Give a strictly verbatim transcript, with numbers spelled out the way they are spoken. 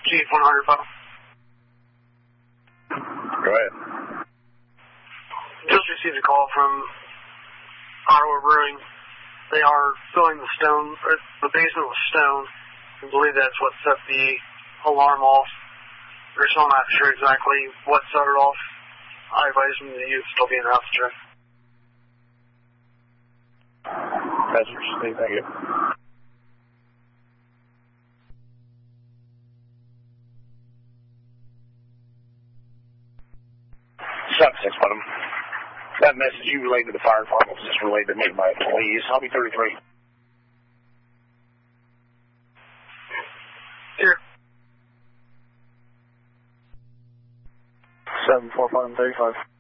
Chief one hundred five. Go ahead. Just received a call from Ottawa Brewing. They are filling the stone, or the basement with stone. I believe that's what set the alarm off. We're still not sure exactly what set it off. I advise them to use still be in the house check. That's interesting. Thank you. seven six, bottom. That message you relayed to the fire department was just relayed to me by employees. I'll be thirty-three. Here. seven four, bottom, thirty-five.